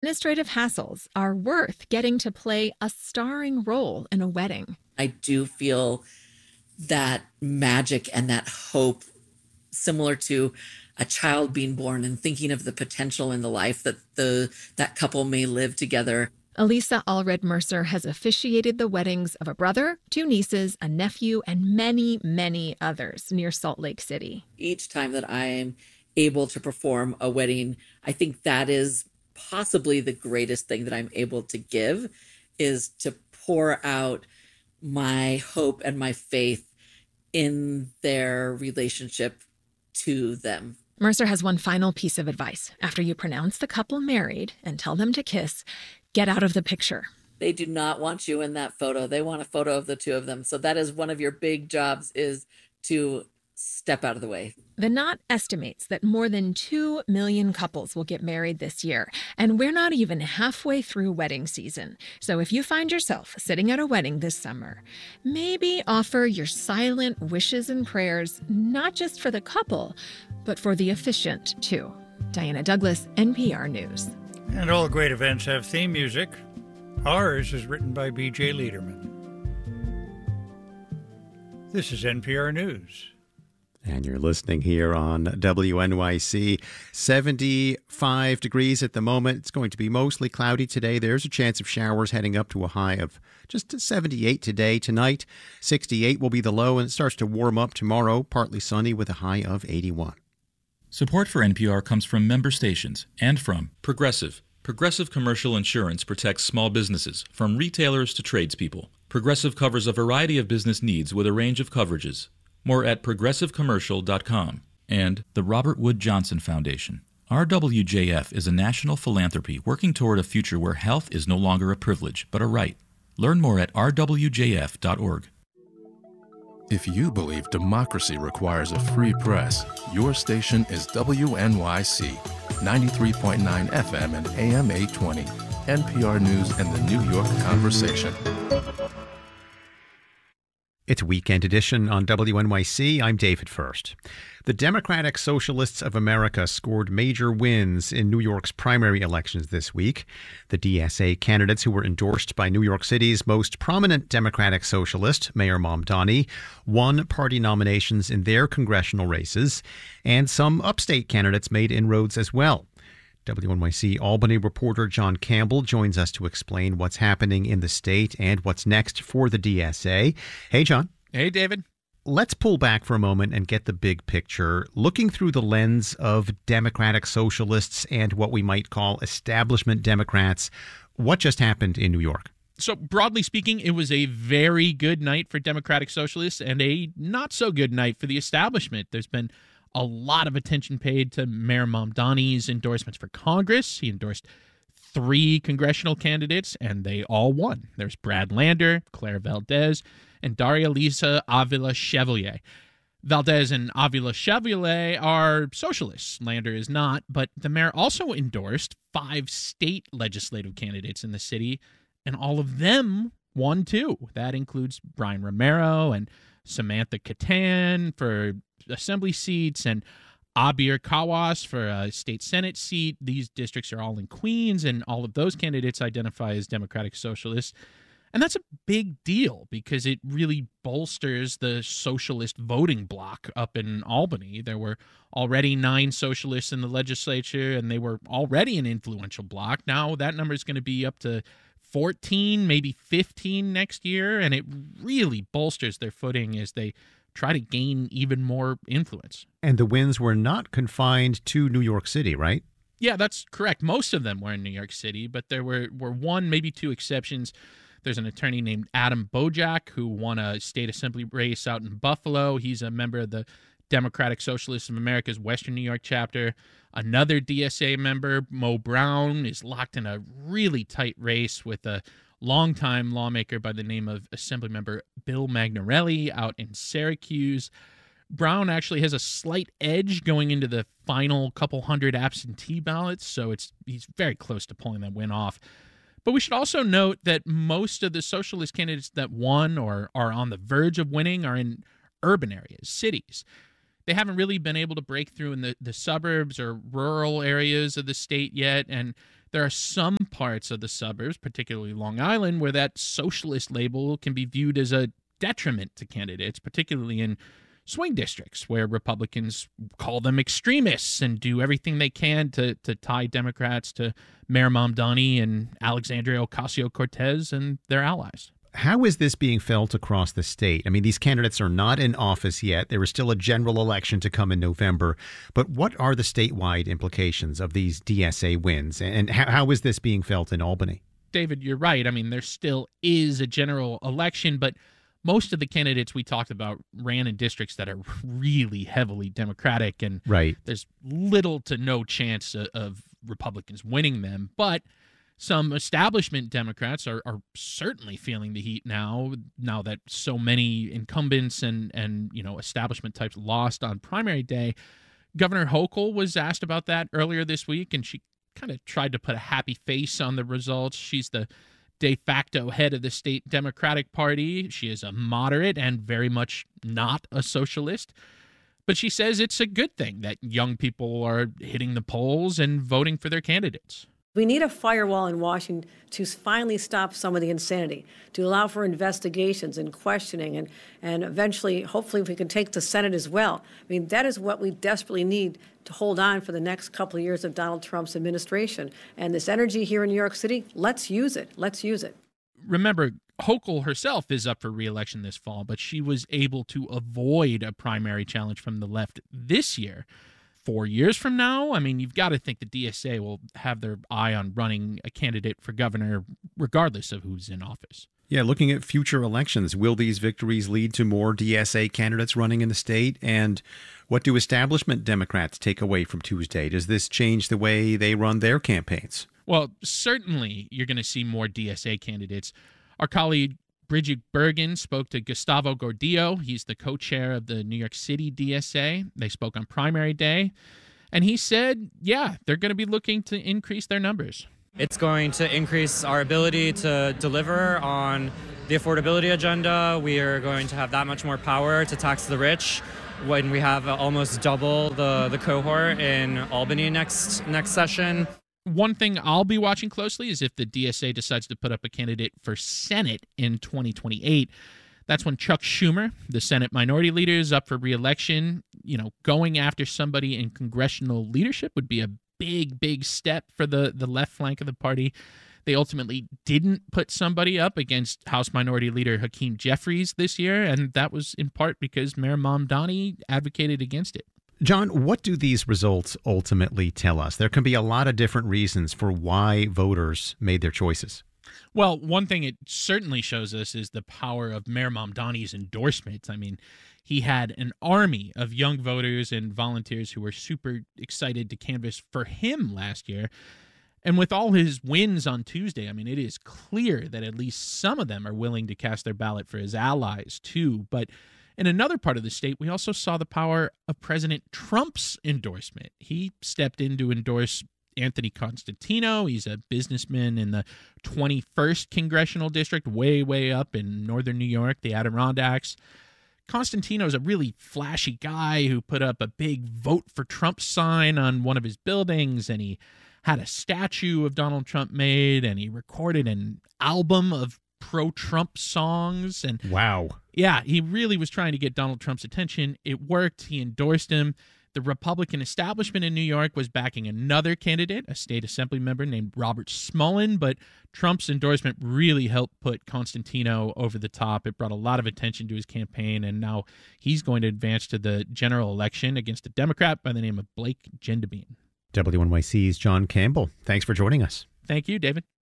Administrative hassles are worth getting to play a starring role in a wedding. I do feel that magic and that hope, similar to a child being born and thinking of the potential in the life that that couple may live together. Elisa Allred Mercer has officiated the weddings of a brother, two nieces, a nephew, and many, many others near Salt Lake City. Each time that I am able to perform a wedding, I think that is possibly the greatest thing that I'm able to give, is to pour out my hope and my faith in their relationship to them. Mercer has one final piece of advice. After you pronounce the couple married and tell them to kiss, get out of the picture. They do not want you in that photo. They want a photo of the two of them. So that is one of your big jobs, is to step out of the way. The Knot estimates that more than 2 million couples will get married this year, and we're not even halfway through wedding season. So if you find yourself sitting at a wedding this summer, maybe offer your silent wishes and prayers, not just for the couple, but for the officiant, too. Diana Douglas, NPR News. And all great events have theme music. Ours is written by B.J. Liederman. This is NPR News. And you're listening here on WNYC. 75 degrees at the moment. It's going to be mostly cloudy today. There's a chance of showers heading up to a high of just 78 today. Tonight, 68 will be the low, and it starts to warm up tomorrow. Partly sunny with a high of 81. Support for NPR comes from member stations and from Progressive. Progressive Commercial Insurance protects small businesses, from retailers to tradespeople. Progressive covers a variety of business needs with a range of coverages. More at progressivecommercial.com. And the Robert Wood Johnson Foundation. RWJF is a national philanthropy working toward a future where health is no longer a privilege, but a right. Learn more at rwjf.org. If you believe democracy requires a free press, your station is WNYC, 93.9 FM and AM 820, NPR News and the New York Conversation. It's Weekend Edition on WNYC. I'm David First. The Democratic Socialists of America scored major wins in New York's primary elections this week. The DSA candidates, who were endorsed by New York City's most prominent Democratic Socialist, Mayor Mamdani, won party nominations in their congressional races, and some upstate candidates made inroads as well. WNYC Albany reporter John Campbell joins us to explain what's happening in the state and what's next for the DSA. Hey, John. Hey, David. Let's pull back for a moment and get the big picture, looking through the lens of Democratic Socialists and what we might call establishment Democrats. What just happened in New York? So broadly speaking, it was a very good night for Democratic Socialists and a not so good night for the establishment. There's been a lot of attention paid to Mayor Mamdani's endorsements for Congress. He endorsed 3 congressional candidates, and they all won. There's Brad Lander, Claire Valdez, and Daria Lisa Avila Chevalier. Valdez and Avila Chevalier are socialists. Lander is not, but the mayor also endorsed 5 state legislative candidates in the city, and all of them won too. That includes Brian Romero and Samantha Catan for assembly seats, and Abir Kawas for a state senate seat. These districts are all in Queens, and all of those candidates identify as Democratic Socialists. And that's a big deal because it really bolsters the socialist voting bloc up in Albany. There were already 9 socialists in the legislature, and they were already an influential bloc. Now that number is going to be up to 14, maybe 15 next year, and it really bolsters their footing as they try to gain even more influence. And the wins were not confined to New York City, right? Yeah, that's correct. Most of them were in New York City, but there were one, maybe 2 exceptions. There's an attorney named Adam Bojack who won a state assembly race out in Buffalo. He's a member of the Democratic Socialists of America's Western New York chapter. Another DSA member, Mo Brown, is locked in a really tight race with a longtime lawmaker by the name of Assemblymember Bill Magnarelli out in Syracuse. Brown actually has a slight edge going into the final couple hundred absentee ballots, so he's very close to pulling that win off. But we should also note that most of the socialist candidates that won or are on the verge of winning are in urban areas, cities. They haven't really been able to break through in the suburbs or rural areas of the state yet, and there are some parts of the suburbs, particularly Long Island, where that socialist label can be viewed as a detriment to candidates, particularly in swing districts where Republicans call them extremists and do everything they can to tie Democrats to Mayor Mamdani and Alexandria Ocasio-Cortez and their allies. How is this being felt across the state? I mean, these candidates are not in office yet. There is still a general election to come in November. But what are the statewide implications of these DSA wins? And how is this being felt in Albany? David, you're right. I mean, there still is a general election, but most of the candidates we talked about ran in districts that are really heavily Democratic, and there's little to no chance of Republicans winning them. But some establishment Democrats are certainly feeling the heat now that so many incumbents and establishment types lost on primary day. Governor Hochul was asked about that earlier this week, and she kind of tried to put a happy face on the results. She's the de facto head of the state Democratic Party. She is a moderate and very much not a socialist. But she says it's a good thing that young people are hitting the polls and voting for their candidates. We need a firewall in Washington to finally stop some of the insanity, to allow for investigations and questioning, and eventually, hopefully, we can take the Senate as well. I mean, that is what we desperately need to hold on for the next couple of years of Donald Trump's administration. And this energy here in New York City, let's use it. Let's use it. Remember, Hochul herself is up for re-election this fall, but she was able to avoid a primary challenge from the left this year. 4 years from now, I mean, you've got to think the DSA will have their eye on running a candidate for governor regardless of who's in office. Yeah, looking at future elections, will these victories lead to more DSA candidates running in the state? And what do establishment Democrats take away from Tuesday? Does this change the way they run their campaigns? Well, certainly you're going to see more DSA candidates. Our colleague Bridget Bergen spoke to Gustavo Gordillo. He's the co-chair of the New York City DSA. They spoke on primary day. And he said, yeah, they're going to be looking to increase their numbers. It's going to increase our ability to deliver on the affordability agenda. We are going to have that much more power to tax the rich when we have almost double the cohort in Albany next session. One thing I'll be watching closely is if the DSA decides to put up a candidate for Senate in 2028. That's when Chuck Schumer, the Senate Minority Leader, is up for re-election. You know, going after somebody in congressional leadership would be a big step for the left flank of the party. They ultimately didn't put somebody up against House Minority Leader Hakeem Jeffries this year, and that was in part because Mayor Mamdani advocated against it. John, what do these results ultimately tell us? There can be a lot of different reasons for why voters made their choices. Well, one thing it certainly shows us is the power of Mayor Mamdani's endorsements. I mean, he had an army of young voters and volunteers who were super excited to canvass for him last year. And with all his wins on Tuesday, I mean, it is clear that at least some of them are willing to cast their ballot for his allies, too. But in another part of the state, we also saw the power of President Trump's endorsement. He stepped in to endorse Anthony Constantino. He's a businessman in the 21st Congressional District, way up in northern New York, the Adirondacks. Constantino's a really flashy guy who put up a big Vote for Trump sign on one of his buildings, and he had a statue of Donald Trump made, and he recorded an album of pro-Trump songs. And wow. Yeah, he really was trying to get Donald Trump's attention. It worked. He endorsed him. The Republican establishment in New York was backing another candidate, a state assembly member named Robert Smullen, but Trump's endorsement really helped put Constantino over the top. It brought a lot of attention to his campaign, and now he's going to advance to the general election against a Democrat by the name of Blake Gendebien. WNYC's John Campbell, thanks for joining us. Thank you, David.